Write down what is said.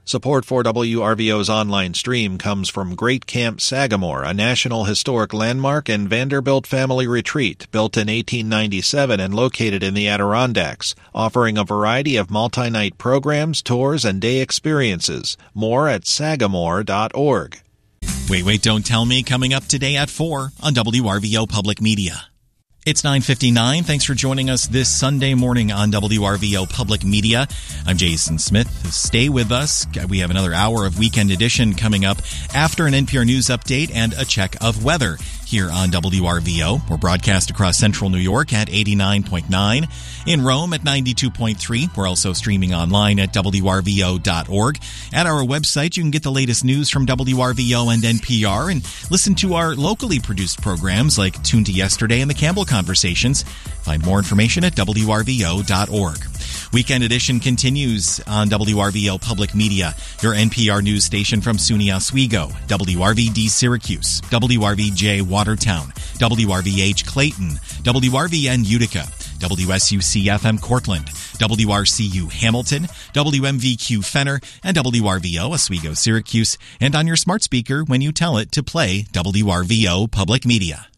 Support for WRVO's online stream comes from Great Camp Sagamore, a National Historic Landmark and Vanderbilt family retreat built in 1897 and located in the Adirondacks, offering a variety of multi-night programs, tours, and day experiences. More at sagamore.org. Wait, don't tell me, coming up today at 4 on WRVO Public Media. It's 9:59. Thanks for joining us this Sunday morning on WRVO Public Media. I'm Jason Smith. Stay with us. We have another hour of Weekend Edition coming up after an NPR News update and a check of weather here on WRVO. We're broadcast across central New York at 89.9, in Rome at 92.3. We're also streaming online at WRVO.org. At our website, you can get the latest news from WRVO and NPR and listen to our locally produced programs like Tune to Yesterday and the Campbell Conversations. Find more information at WRVO.org. Weekend Edition continues on WRVO Public Media, your NPR news station from SUNY Oswego, WRVD Syracuse, WRVJ Watertown, WRVH Clayton, WRVN Utica, WSUC-FM Cortland, WRCU Hamilton, WMVQ Fenner, and WRVO Oswego Syracuse, and on your smart speaker when you tell it to play WRVO Public Media.